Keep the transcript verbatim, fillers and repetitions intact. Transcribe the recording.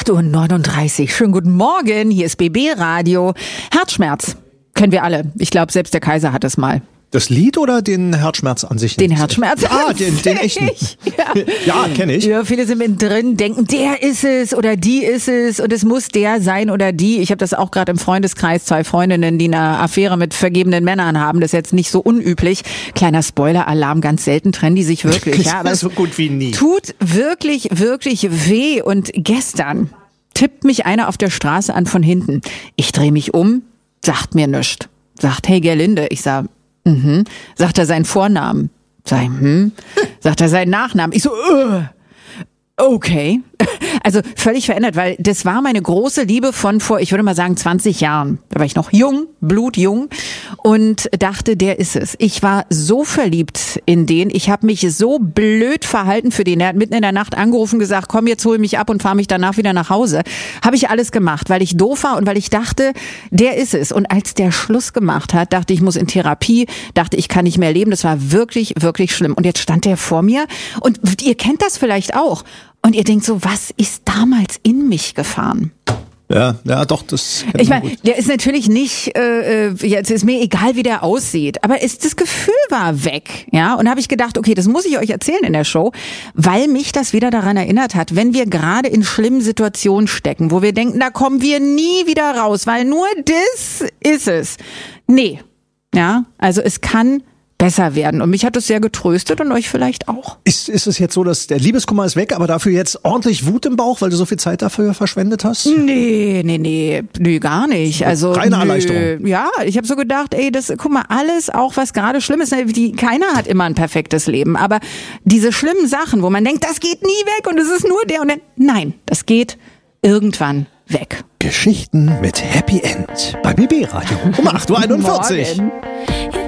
acht Uhr neununddreißig. Schönen guten Morgen, hier ist B B Radio. Herzschmerz kennen wir alle. Ich glaube, selbst der Kaiser hat es mal. Das Lied oder den Herzschmerz an sich? Den Herzschmerz Ah, an den, den echten. Ja, ja kenne ich. Ja, viele sind mittendrin, denken, der ist es oder die ist es und es muss der sein oder die. Ich habe das auch gerade im Freundeskreis, zwei Freundinnen, die eine Affäre mit vergebenen Männern haben. Das ist jetzt nicht so unüblich. Kleiner Spoiler-Alarm, ganz selten trennen die sich wirklich. Ja, aber so gut wie nie. Tut wirklich, wirklich weh. Und gestern tippt mich einer auf der Straße an von hinten. Ich drehe mich um, sagt mir nichts. Sagt, hey Gerlinde. Ich sag, mhm. Sagt er seinen Vornamen. Sag ich, hm. Sagt er seinen Nachnamen. Ich so, uh. Okay. Also völlig verändert, weil das war meine große Liebe von vor, ich würde mal sagen, zwanzig Jahren. Da war ich noch jung, blutjung und dachte, der ist es. Ich war so verliebt in den. Ich habe mich so blöd verhalten für den. Er hat mitten in der Nacht angerufen, gesagt, komm, jetzt hol mich ab und fahr mich danach wieder nach Hause. Habe ich alles gemacht, weil ich doof war und weil ich dachte, der ist es. Und als der Schluss gemacht hat, dachte ich, muss in Therapie, dachte ich, kann nicht mehr leben. Das war wirklich, wirklich schlimm. Und jetzt stand der vor mir und ihr kennt das vielleicht auch. Und ihr denkt so, was ist damals in mich gefahren? Ja, ja, doch, das kennt Ich man meine, gut. der ist natürlich nicht, äh, jetzt ist mir egal, wie der aussieht, aber es, das Gefühl war weg, ja. Und da habe ich gedacht, okay, das muss ich euch erzählen in der Show, weil mich das wieder daran erinnert hat, wenn wir gerade in schlimmen Situationen stecken, wo wir denken, da kommen wir nie wieder raus, weil nur das ist es. Nee, ja, also es kann besser werden. Und mich hat es sehr getröstet und euch vielleicht auch. Ist, ist es jetzt so, dass der Liebeskummer ist weg, aber dafür jetzt ordentlich Wut im Bauch, weil du so viel Zeit dafür verschwendet hast? Nee, nee, nee, nee, gar nicht. Also reine nö. Erleichterung. Ja, ich habe so gedacht, ey, das, guck mal, alles, auch was gerade schlimm ist, die, keiner hat immer ein perfektes Leben, aber diese schlimmen Sachen, wo man denkt, das geht nie weg und es ist nur der und der, nein, das geht irgendwann weg. Geschichten mit Happy End bei B B Radio um acht Uhr einundvierzig. Morgen.